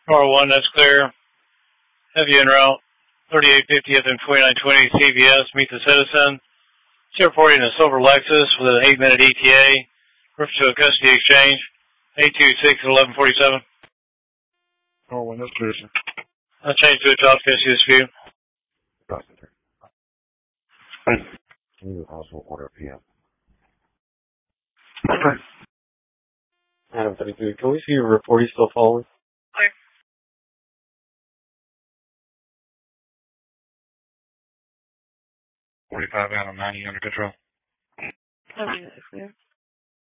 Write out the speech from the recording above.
R1, that's clear. Heavy en route. 3850th and 2920 CVS, meet the citizen. Still reporting a silver Lexus with an 8-minute ETA. Refer to a custody exchange. 826 at 1147. R1, that's clear, sir. I'll change to a child custody dispute. Passenger. New household order PM. Adam 33, can we see your report? He's still following? Clear. 45 Adam 90 under control. Okay, clear.